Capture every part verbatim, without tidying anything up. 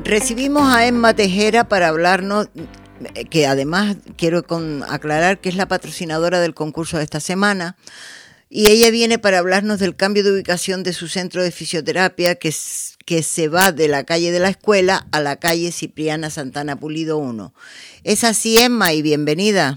Recibimos a Emma Tejera para hablarnos, que además quiero con, aclarar que es la patrocinadora del concurso de esta semana, y ella viene para hablarnos del cambio de ubicación de su centro de fisioterapia que, que se va de la calle de la escuela a la calle Cipriana Santana Pulido uno. ¿Es así, Emma? Y bienvenida.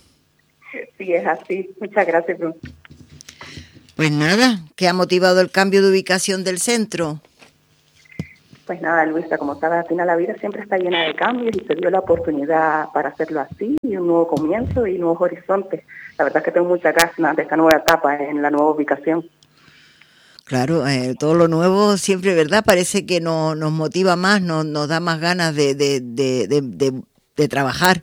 Sí, es así. Muchas gracias, Bruno. Pues nada, ¿qué ha motivado el cambio de ubicación del centro? Pues nada, Luisa, como sabes, al final la vida siempre está llena de cambios y se dio la oportunidad para hacerlo así, y un nuevo comienzo y nuevos horizontes. La verdad es que tengo muchas ganas de esta nueva etapa en la nueva ubicación. Claro, eh, todo lo nuevo siempre, ¿verdad? Parece que no, nos motiva más, nos, nos da más ganas de, de, de, de, de, de trabajar.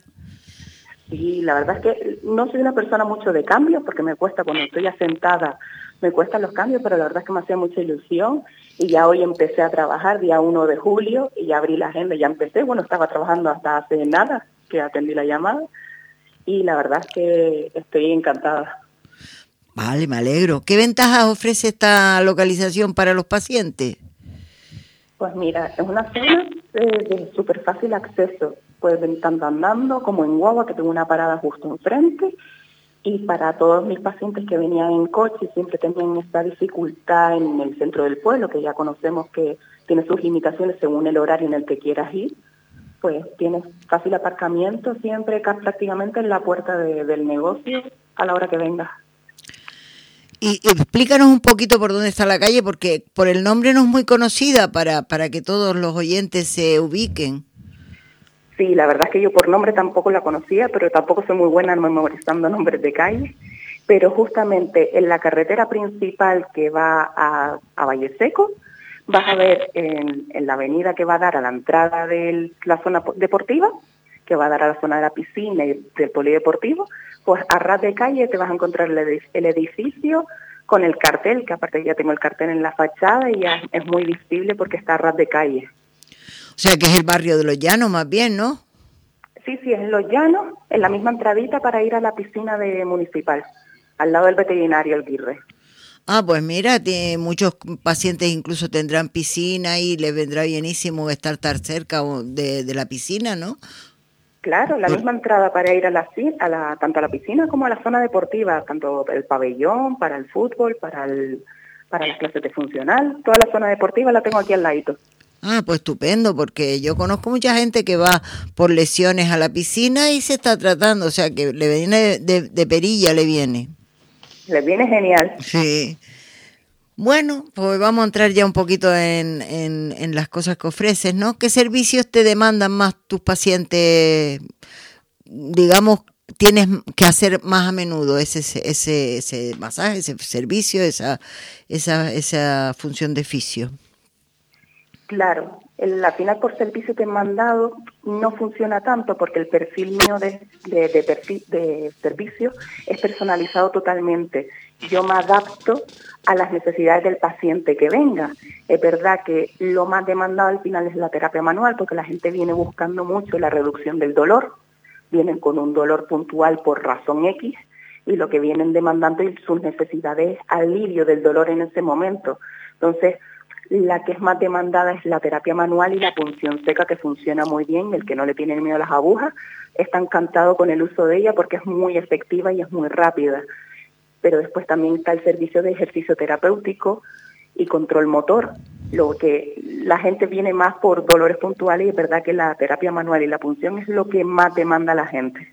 Y la verdad es que no soy una persona mucho de cambios, porque me cuesta cuando estoy asentada, me cuestan los cambios, pero la verdad es que me hacía mucha ilusión y ya hoy empecé a trabajar, día uno de julio, y ya abrí la agenda, ya empecé. Bueno, estaba trabajando hasta hace nada que atendí la llamada y la verdad es que estoy encantada. Vale, me alegro. ¿Qué ventajas ofrece esta localización para los pacientes? Pues mira, es una zona de, de súper fácil acceso. Puedes venir tanto andando como en guagua, que tengo una parada justo enfrente. Y para todos mis pacientes que venían en coche y siempre tenían esta dificultad en el centro del pueblo, que ya conocemos que tiene sus limitaciones según el horario en el que quieras ir, pues tienes fácil aparcamiento siempre prácticamente en la puerta de, del negocio a la hora que vengas. Y, y explícanos un poquito por dónde está la calle, porque por el nombre no es muy conocida para, para que todos los oyentes se ubiquen. Sí, la verdad es que yo por nombre tampoco la conocía, pero tampoco soy muy buena memorizando nombres de calles. Pero justamente en la carretera principal que va a, a Valle Seco, vas a ver en, en la avenida que va a dar a la entrada de la zona deportiva, que va a dar a la zona de la piscina y del polideportivo, pues a ras de calle te vas a encontrar el edificio con el cartel, que aparte ya tengo el cartel en la fachada y ya es muy visible porque está a ras de calle. O sea, que es el barrio de Los Llanos más bien, ¿no? Sí, sí, es en Los Llanos, en la misma entradita para ir a la piscina de municipal, al lado del veterinario El Guirre. Ah, pues mira, tiene, muchos pacientes incluso tendrán piscina y les vendrá bienísimo estar, estar cerca de, de la piscina, ¿no? Claro, la Por... misma entrada para ir a la, a la tanto a la piscina como a la zona deportiva, tanto el pabellón, para el fútbol, para el para las clases de funcional, toda la zona deportiva la tengo aquí al ladito. Ah, pues estupendo, porque yo conozco mucha gente que va por lesiones a la piscina y se está tratando, o sea, que le viene de, de perilla, le viene. Le viene genial. Sí. Bueno, pues vamos a entrar ya un poquito en, en, en las cosas que ofreces, ¿no? ¿Qué servicios te demandan más tus pacientes? Digamos, tienes que hacer más a menudo ese ese ese masaje, ese servicio, esa esa esa función de fisio. Claro, el, al final por servicio que he mandado no funciona tanto porque el perfil mío de, de, de, perfil, de servicio es personalizado totalmente. Yo me adapto a las necesidades del paciente que venga. Es verdad que lo más demandado al final es la terapia manual porque la gente viene buscando mucho la reducción del dolor. Vienen con un dolor puntual por razón X y lo que vienen demandando y sus necesidades es alivio del dolor en ese momento. Entonces, la que es más demandada es la terapia manual y la punción seca, que funciona muy bien. El que no le tiene miedo a las agujas está encantado con el uso de ella porque es muy efectiva y es muy rápida. Pero después también está el servicio de ejercicio terapéutico y control motor. Lo que la gente viene más por dolores puntuales y es verdad que la terapia manual y la punción es lo que más demanda a la gente.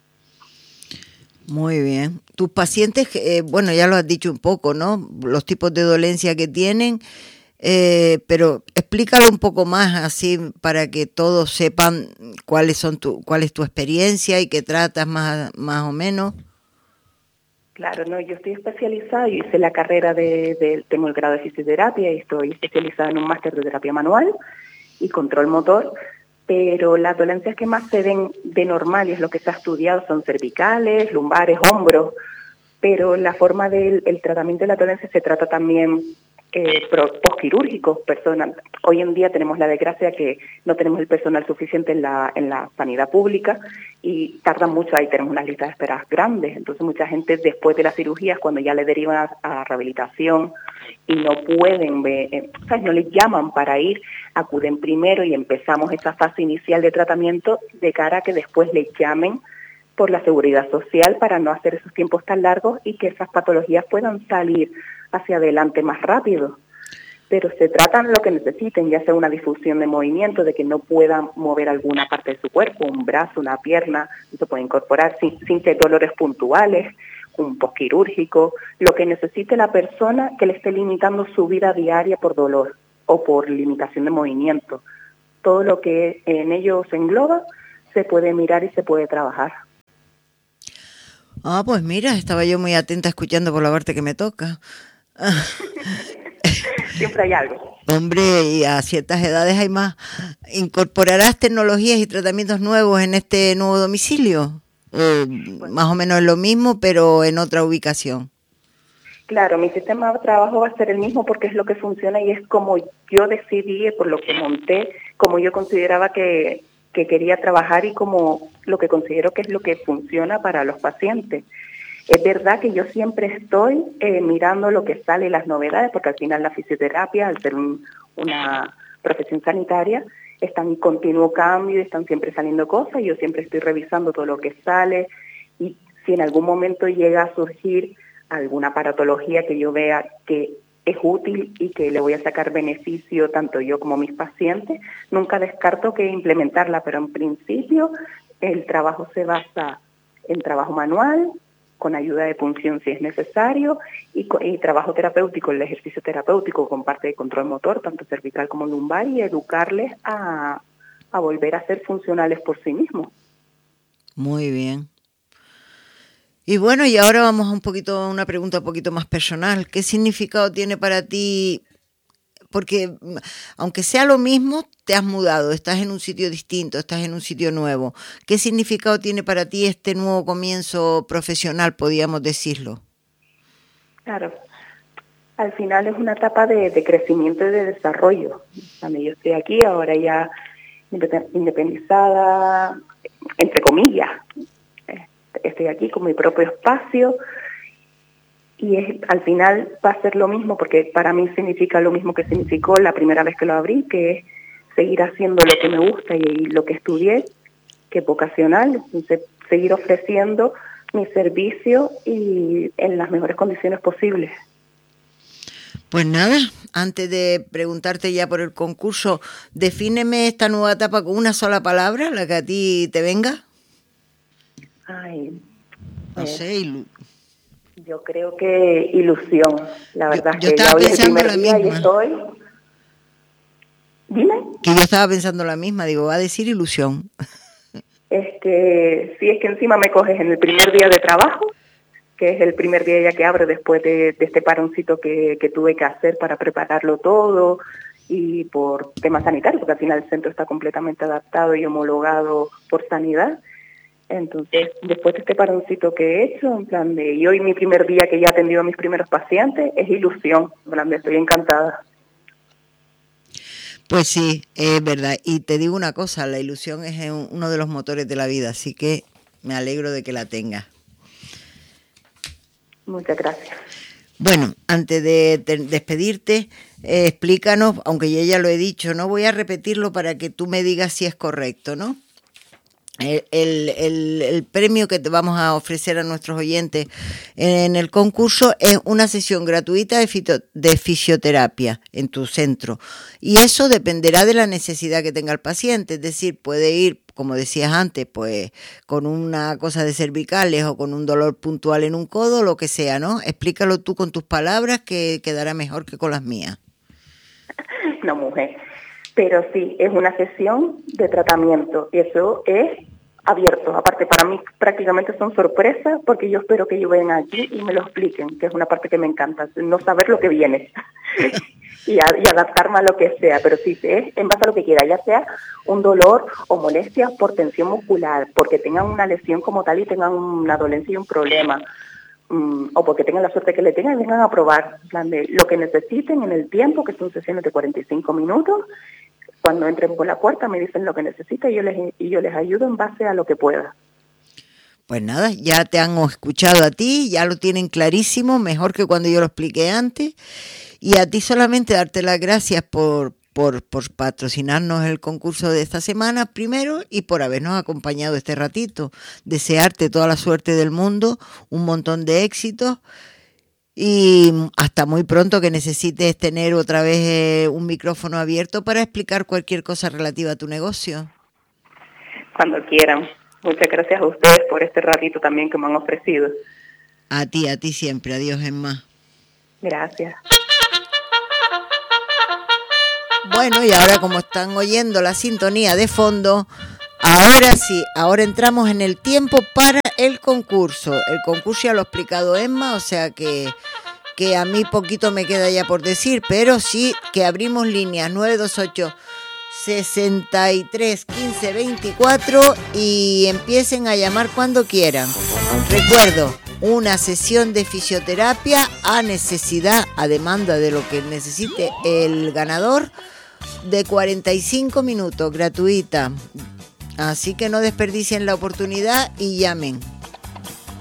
Muy bien. Tus pacientes, eh, bueno, ya lo has dicho un poco, ¿no? Los tipos de dolencia que tienen. Eh, pero explícalo un poco más así para que todos sepan cuáles son tu, cuál es tu experiencia y qué tratas más, más o menos. Claro, no, yo estoy especializada, yo hice la carrera de, de, tengo el grado de fisioterapia y estoy especializada en un máster de terapia manual y control motor, pero las dolencias que más se ven de normal y es lo que se ha estudiado son cervicales, lumbares, hombros, pero la forma del el tratamiento de la dolencia se trata también Eh, posquirúrgicos, personas. Hoy en día tenemos la desgracia que no tenemos el personal suficiente en la en la sanidad pública y tardan mucho, ahí tenemos unas listas de esperas grandes, entonces mucha gente después de las cirugías, cuando ya le derivan a, a rehabilitación y no pueden, eh, o sea, no les llaman para ir, acuden primero y empezamos esa fase inicial de tratamiento de cara a que después les llamen por la seguridad social para no hacer esos tiempos tan largos y que esas patologías puedan salir hacia adelante más rápido. Pero se tratan lo que necesiten, ya sea una difusión de movimiento, de que no puedan mover alguna parte de su cuerpo, un brazo, una pierna, se puede incorporar sin, sin que dolores puntuales, un posquirúrgico, lo que necesite la persona que le esté limitando su vida diaria por dolor o por limitación de movimiento. Todo lo que en ello se engloba se puede mirar y se puede trabajar. Ah, pues mira, estaba yo muy atenta escuchando por la parte que me toca. Siempre hay algo. Hombre, y a ciertas edades hay más. ¿Incorporarás tecnologías y tratamientos nuevos en este nuevo domicilio? Eh, bueno, más o menos es lo mismo, pero en otra ubicación. Claro, mi sistema de trabajo va a ser el mismo porque es lo que funciona y es como yo decidí, por lo que monté, como yo consideraba que, que quería trabajar y como lo que considero que es lo que funciona para los pacientes. Es verdad que yo siempre estoy eh, mirando lo que sale, las novedades, porque al final la fisioterapia, al ser un, una profesión sanitaria, está en continuo cambio, están siempre saliendo cosas, y yo siempre estoy revisando todo lo que sale, y si en algún momento llega a surgir alguna aparatología que yo vea que es útil y que le voy a sacar beneficio tanto yo como mis pacientes, nunca descarto que implementarla, pero en principio el trabajo se basa en trabajo manual, con ayuda de punción si es necesario, y, y trabajo terapéutico, el ejercicio terapéutico con parte de control motor, tanto cervical como lumbar, y educarles a, a volver a ser funcionales por sí mismos. Muy bien. Y bueno, y ahora vamos a un poquito a una pregunta un poquito más personal. ¿Qué significado tiene para ti? Porque aunque sea lo mismo, te has mudado, estás en un sitio distinto, estás en un sitio nuevo. ¿Qué significado tiene para ti este nuevo comienzo profesional, podríamos decirlo? Claro, al final es una etapa de, de crecimiento y de desarrollo. Cuando yo estoy aquí, ahora ya independizada, entre comillas, estoy aquí con mi propio espacio. Y es, al final va a ser lo mismo, porque para mí significa lo mismo que significó la primera vez que lo abrí, que es seguir haciendo lo que me gusta y, y lo que estudié, que es vocacional, entonces seguir ofreciendo mi servicio y en las mejores condiciones posibles. Pues nada, antes de preguntarte ya por el concurso, defíneme esta nueva etapa con una sola palabra, la que a ti te venga. Ay, no pues, sé, ilu- yo creo que ilusión, la verdad. Yo, yo que estaba ya hoy es el pensando primer la día misma. y estoy... Dime. Que yo estaba pensando la misma, digo, va a decir ilusión. Es que sí, es que encima me coges en el primer día de trabajo, que es el primer día ya que abro después de, de este paroncito que, que tuve que hacer para prepararlo todo y por temas sanitarios, porque al final el centro está completamente adaptado y homologado por sanidad. Entonces, después de este paroncito que he hecho, en plan de, y hoy mi primer día que ya he atendido a mis primeros pacientes, es ilusión, en plan de, estoy encantada. Pues sí, es verdad. Y te digo una cosa, la ilusión es uno de los motores de la vida, así que me alegro de que la tengas. Muchas gracias. Bueno, antes de te, despedirte, eh, explícanos, aunque yo ya lo he dicho, no voy a repetirlo para que tú me digas si es correcto, ¿no? El, el, el, el premio que te vamos a ofrecer a nuestros oyentes en el concurso es una sesión gratuita de, fito, de fisioterapia en tu centro, y eso dependerá de la necesidad que tenga el paciente, es decir, puede ir, como decías antes, pues con una cosa de cervicales o con un dolor puntual en un codo, lo que sea, ¿no? Explícalo tú con tus palabras, que quedará mejor que con las mías. No, mujer. Pero sí, es una sesión de tratamiento y eso es abierto. Aparte, para mí prácticamente son sorpresas porque yo espero que ellos vengan aquí y me lo expliquen, que es una parte que me encanta, no saber lo que viene y, a, y adaptarme a lo que sea, pero sí, es en base a lo que quiera, ya sea un dolor o molestia por tensión muscular, porque tengan una lesión como tal y tengan una dolencia y un problema, um, o porque tengan la suerte que le tengan, vengan a probar plan de lo que necesiten en el tiempo, que son sesiones de cuarenta y cinco minutos. Cuando entren por la puerta me dicen lo que necesitan y yo les, y yo les ayudo en base a lo que pueda. Pues nada, ya te han escuchado a ti, ya lo tienen clarísimo, mejor que cuando yo lo expliqué antes. Y a ti solamente darte las gracias por, por, por patrocinarnos el concurso de esta semana primero y por habernos acompañado este ratito. Desearte toda la suerte del mundo, un montón de éxitos y hasta muy pronto, que necesites tener otra vez eh, un micrófono abierto para explicar cualquier cosa relativa a tu negocio. Cuando quieran. Muchas gracias a ustedes por este ratito también que me han ofrecido. A ti, a ti siempre. Adiós, Emma. Gracias. Bueno, y ahora como están oyendo la sintonía de fondo, ahora sí, ahora entramos en el tiempo para el concurso. El concurso ya lo ha explicado Emma, o sea que, que a mí poquito me queda ya por decir, pero sí que abrimos líneas nueve dos ocho, sesenta y tres, quince, veinticuatro y empiecen a llamar cuando quieran. Recuerdo, una sesión de fisioterapia a necesidad, a demanda de lo que necesite el ganador, de cuarenta y cinco minutos, gratuita. Así que no desperdicien la oportunidad y llamen.